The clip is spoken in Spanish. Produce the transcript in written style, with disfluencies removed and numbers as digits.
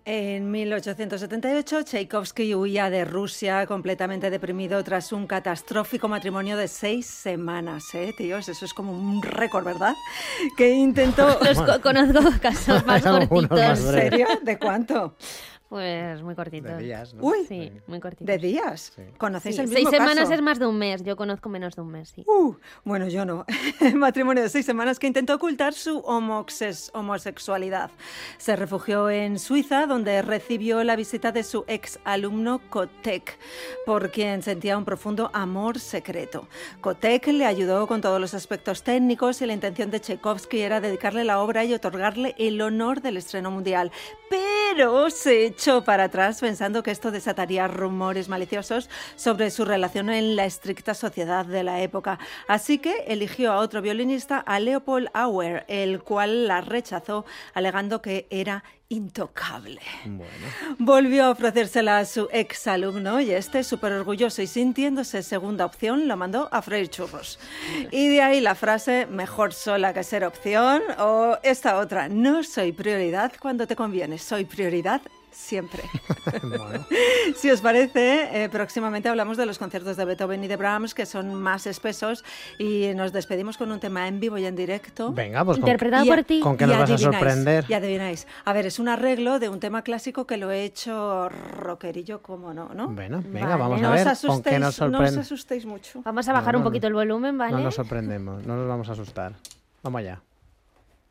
En 1878, Tchaikovsky huía de Rusia completamente deprimido tras un catastrófico matrimonio de 6 semanas, tíos, eso es como un récord, ¿verdad? Que intentó... Conozco casos más cortitos. ¿En serio? ¿De cuánto? Pues muy cortito. De días, ¿no? Uy, sí, muy cortito. ¿De días? Sí. ¿Conocéis Sí, el mismo 6 semanas caso? es más de un mes. Yo conozco menos de un mes, sí. Bueno, yo no. Matrimonio de 6 semanas que intentó ocultar su homosexualidad. Se refugió en Suiza, donde recibió la visita de su ex alumno Kotek, por quien sentía un profundo amor secreto. Kotek le ayudó con todos los aspectos técnicos y la intención de Tchaikovsky era dedicarle la obra y otorgarle el honor del estreno mundial. Pero se echó para atrás pensando que esto desataría rumores maliciosos sobre su relación en la estricta sociedad de la época. Así que eligió a otro violinista, a Leopold Auer, el cual la rechazó, alegando que era intocable. Bueno. Volvió a ofrecérsela a su exalumno y este, súper orgulloso y sintiéndose segunda opción, lo mandó a freír churros. Y de ahí la frase, mejor sola que ser opción, o esta otra, no soy prioridad cuando te conviene, soy prioridad siempre. Bueno. Si os parece, próximamente hablamos de los conciertos de Beethoven y de Brahms, que son más espesos, y nos despedimos con un tema en vivo y en directo. Venga, pues Interpretado por ti. ¿con qué nos vas a sorprender? Y adivináis. A ver, es un arreglo de un tema clásico que lo he hecho rockerillo, como no, ¿no? Bueno, venga, Vale. vamos No a os ver asustéis, con qué nos no os sorprende. asustéis mucho. Vamos a bajar un poquito el volumen, ¿vale? No nos sorprendemos, no nos vamos a asustar. Vamos allá.